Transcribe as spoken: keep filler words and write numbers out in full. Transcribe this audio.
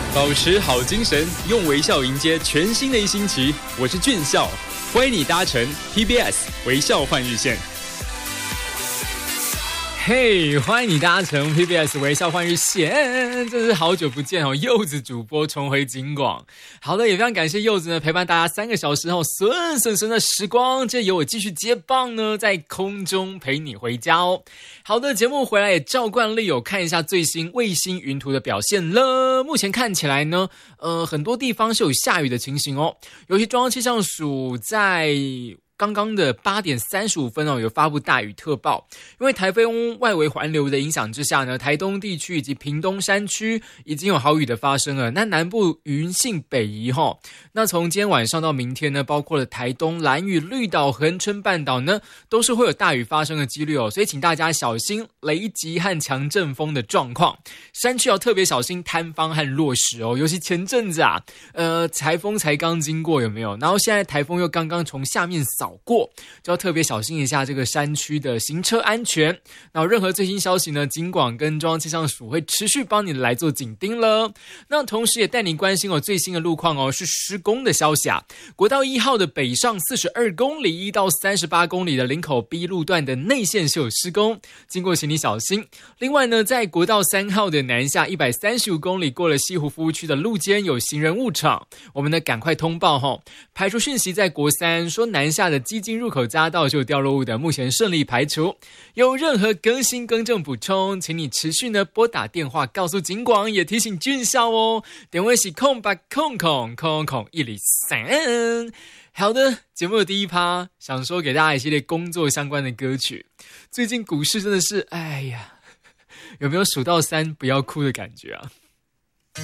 保持好精神，用微笑迎接全新的一星期。我是俊孝，欢迎你搭乘 P B S 微笑换日线。嘿、hey, 欢迎你搭乘 P B S 微笑换日线，真是好久不见哦！柚子主播重回警广。好的，也非常感谢柚子呢陪伴大家三个小时后顺顺顺的时光，这由我继续接棒呢，在空中陪你回家哦。好的，节目回来也照惯例有看一下最新卫星云图的表现了。目前看起来呢，呃，很多地方是有下雨的情形哦，尤其中央气象署在刚刚的八点三十五分哦，有发布大雨特报。因为台风外围环流的影响之下呢，台东地区以及屏东山区已经有豪雨的发生了。那南部云性北移哈、哦，那从今天晚上到明天呢，包括了台东、兰屿、绿岛、恒春半岛呢，都是会有大雨发生的几率哦。所以请大家小心雷击和强阵风的状况，山区要特别小心坍方和落石哦。尤其前阵子啊，呃，台风才刚经过有没有？然后现在台风又刚刚从下面扫过，就要特别小心一下这个山区的行车安全。那任何最新消息呢，警广跟中央气象署会持续帮你来做紧盯了。那同时也带你关心哦最新的路况哦，是施工的消息啊。国道一号的北上四十二公里一到三十八公里的林口 B 路段的内线是有施工，经过请你小心。另外呢，在国道三号的南下一百三十五公里过了西湖服务区的路肩有行人误闯，我们呢赶快通报哦，排除讯息在国三说南下的基金入口匝道就有掉落物的，目前顺利排除。有任何更新更正补充，请你持续呢拨打电话告诉警广，也提醒俊孝哦。电话是空八空空空空一零三。好的，节目的第一趴，想说给大家一系列工作相关的歌曲。最近股市真的是，哎呀，有没有数到三不要哭的感觉啊？